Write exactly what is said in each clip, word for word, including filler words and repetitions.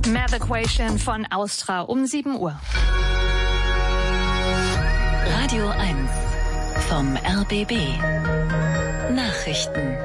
Math Equation von Austra um sieben Uhr. Radio eins vom R B B. Nachrichten.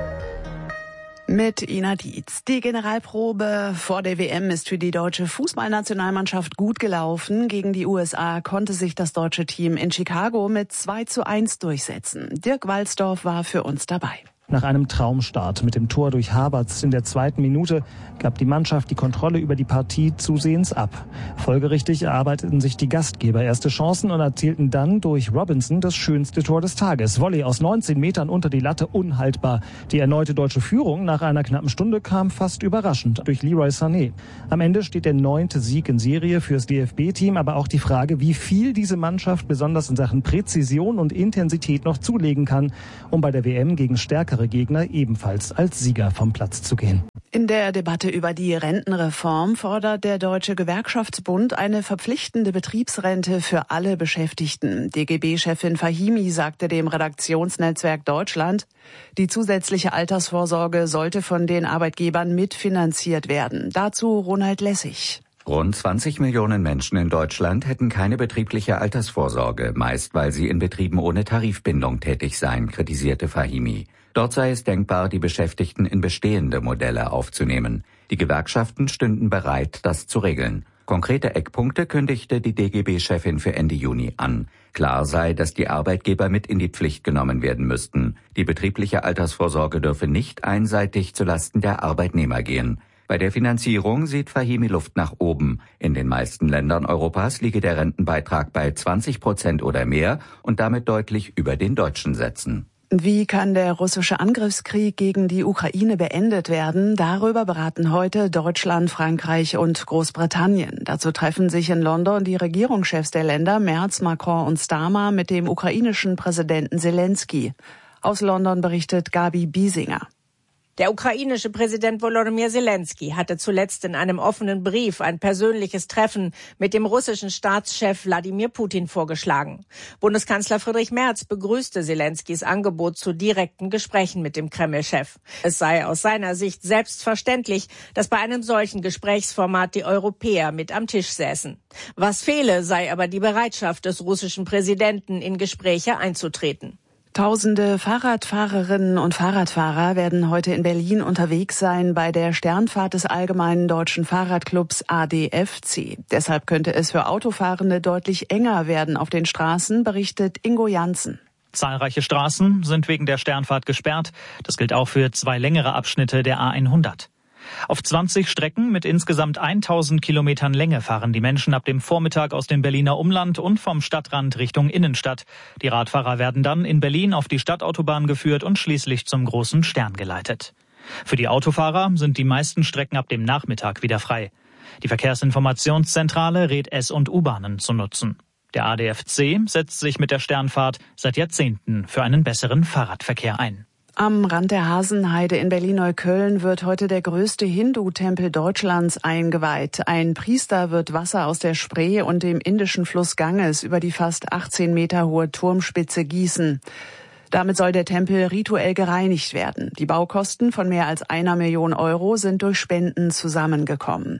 Mit Ina Dietz. Die Generalprobe vor der W M ist für die deutsche Fußballnationalmannschaft gut gelaufen. Gegen die U S A konnte sich das deutsche Team in Chicago mit zwei zu eins durchsetzen. Dirk Walsdorf war für uns dabei. Nach einem Traumstart mit dem Tor durch Havertz in der zweiten Minute gab die Mannschaft die Kontrolle über die Partie zusehends ab. Folgerichtig erarbeiteten sich die Gastgeber erste Chancen und erzielten dann durch Robinson das schönste Tor des Tages. Volley aus neunzehn Metern unter die Latte, unhaltbar. Die erneute deutsche Führung nach einer knappen Stunde kam fast überraschend durch Leroy Sané. Am Ende steht der neunte Sieg in Serie fürs D F B-Team, aber auch die Frage, wie viel diese Mannschaft besonders in Sachen Präzision und Intensität noch zulegen kann, um bei der W M gegen stärkere Gegner ebenfalls als Sieger vom Platz zu gehen. In der Debatte über die Rentenreform fordert der Deutsche Gewerkschaftsbund eine verpflichtende Betriebsrente für alle Beschäftigten. D G B-Chefin Fahimi sagte dem Redaktionsnetzwerk Deutschland, die zusätzliche Altersvorsorge sollte von den Arbeitgebern mitfinanziert werden. Dazu Ronald Lessig. Rund zwanzig Millionen Menschen in Deutschland hätten keine betriebliche Altersvorsorge, meist weil sie in Betrieben ohne Tarifbindung tätig seien, kritisierte Fahimi. Dort sei es denkbar, die Beschäftigten in bestehende Modelle aufzunehmen. Die Gewerkschaften stünden bereit, das zu regeln. Konkrete Eckpunkte kündigte die D G B-Chefin für Ende Juni an. Klar sei, dass die Arbeitgeber mit in die Pflicht genommen werden müssten. Die betriebliche Altersvorsorge dürfe nicht einseitig zulasten der Arbeitnehmer gehen. Bei der Finanzierung sieht Fahimi Luft nach oben. In den meisten Ländern Europas liege der Rentenbeitrag bei zwanzig Prozent oder mehr und damit deutlich über den deutschen Sätzen. Wie kann der russische Angriffskrieg gegen die Ukraine beendet werden? Darüber beraten heute Deutschland, Frankreich und Großbritannien. Dazu treffen sich in London die Regierungschefs der Länder Merz, Macron und Starmer mit dem ukrainischen Präsidenten Zelensky. Aus London berichtet Gabi Biesinger. Der ukrainische Präsident Volodymyr Zelensky hatte zuletzt in einem offenen Brief ein persönliches Treffen mit dem russischen Staatschef Wladimir Putin vorgeschlagen. Bundeskanzler Friedrich Merz begrüßte Zelenskys Angebot zu direkten Gesprächen mit dem Kreml-Chef. Es sei aus seiner Sicht selbstverständlich, dass bei einem solchen Gesprächsformat die Europäer mit am Tisch säßen. Was fehle, sei aber die Bereitschaft des russischen Präsidenten, in Gespräche einzutreten. Tausende Fahrradfahrerinnen und Fahrradfahrer werden heute in Berlin unterwegs sein bei der Sternfahrt des Allgemeinen Deutschen Fahrradclubs A D F C. Deshalb könnte es für Autofahrende deutlich enger werden auf den Straßen, berichtet Ingo Janssen. Zahlreiche Straßen sind wegen der Sternfahrt gesperrt. Das gilt auch für zwei längere Abschnitte der A hundert. Auf zwanzig Strecken mit insgesamt tausend Kilometern Länge fahren die Menschen ab dem Vormittag aus dem Berliner Umland und vom Stadtrand Richtung Innenstadt. Die Radfahrer werden dann in Berlin auf die Stadtautobahn geführt und schließlich zum großen Stern geleitet. Für die Autofahrer sind die meisten Strecken ab dem Nachmittag wieder frei. Die Verkehrsinformationszentrale rät S- und U-Bahnen zu nutzen. Der A D F C setzt sich mit der Sternfahrt seit Jahrzehnten für einen besseren Fahrradverkehr ein. Am Rand der Hasenheide in Berlin-Neukölln wird heute der größte Hindu-Tempel Deutschlands eingeweiht. Ein Priester wird Wasser aus der Spree und dem indischen Fluss Ganges über die fast achtzehn Meter hohe Turmspitze gießen. Damit soll der Tempel rituell gereinigt werden. Die Baukosten von mehr als einer Million Euro sind durch Spenden zusammengekommen.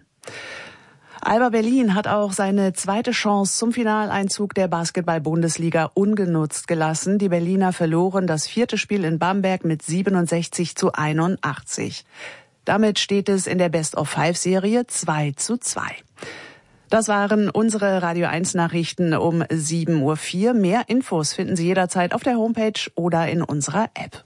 Alba Berlin hat auch seine zweite Chance zum Finaleinzug der Basketball-Bundesliga ungenutzt gelassen. Die Berliner verloren das vierte Spiel in Bamberg mit siebenundsechzig zu einundachtzig. Damit steht es in der Best-of-Five-Serie zwei zu zwei. Das waren unsere Radio eins Nachrichten um sieben Uhr vier. Mehr Infos finden Sie jederzeit auf der Homepage oder in unserer App.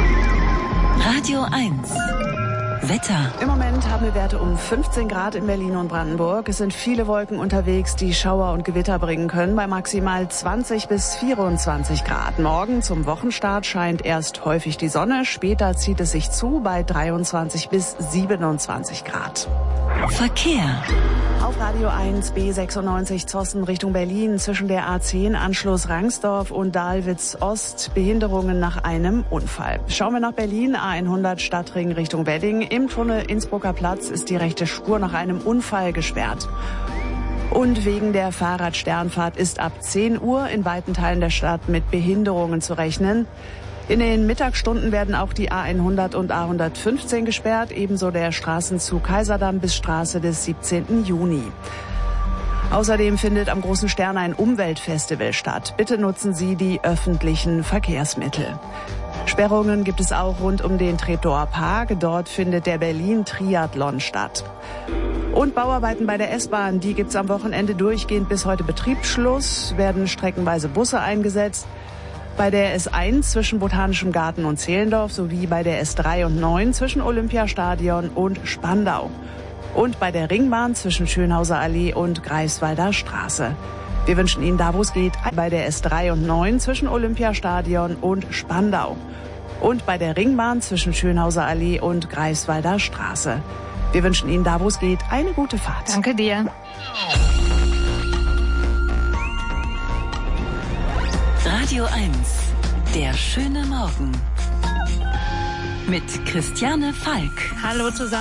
Radio eins. Wetter. Im Moment haben wir Werte um fünfzehn Grad in Berlin und Brandenburg. Es sind viele Wolken unterwegs, die Schauer und Gewitter bringen können, bei maximal zwanzig bis vierundzwanzig Grad. Morgen zum Wochenstart scheint erst häufig die Sonne, später zieht es sich zu bei dreiundzwanzig bis siebenundzwanzig Grad. Verkehr. Auf Radio eins B sechsundneunzig Zossen Richtung Berlin zwischen der A zehn Anschluss Rangsdorf und Dahlwitz Ost Behinderungen nach einem Unfall. Schauen wir nach Berlin, A hundert Stadtring Richtung Wedding. Im Tunnel Innsbrucker Platz ist die rechte Spur nach einem Unfall gesperrt. Und wegen der Fahrradsternfahrt ist ab zehn Uhr in weiten Teilen der Stadt mit Behinderungen zu rechnen. In den Mittagsstunden werden auch die A hundert und A hundertfünfzehn gesperrt, ebenso der Straßenzug Kaiserdamm bis Straße des siebzehnten Juni. Außerdem findet am Großen Stern ein Umweltfestival statt. Bitte nutzen Sie die öffentlichen Verkehrsmittel. Sperrungen gibt es auch rund um den Treptower Park. Dort findet der Berlin-Triathlon statt. Und Bauarbeiten bei der S-Bahn, die gibt es am Wochenende durchgehend bis heute Betriebsschluss, werden streckenweise Busse eingesetzt. Bei der S eins zwischen Botanischem Garten und Zehlendorf sowie bei der S drei und neun zwischen Olympiastadion und Spandau. Und bei der Ringbahn zwischen Schönhauser Allee und Greifswalder Straße. Wir wünschen Ihnen da, wo es geht, bei der S drei und neun zwischen Olympiastadion und Spandau. Und bei der Ringbahn zwischen Schönhauser Allee und Greifswalder Straße. Wir wünschen Ihnen da, wo es geht, eine gute Fahrt. Danke dir. Radio eins, der schöne Morgen. Mit Christiane Falk. Hallo zusammen.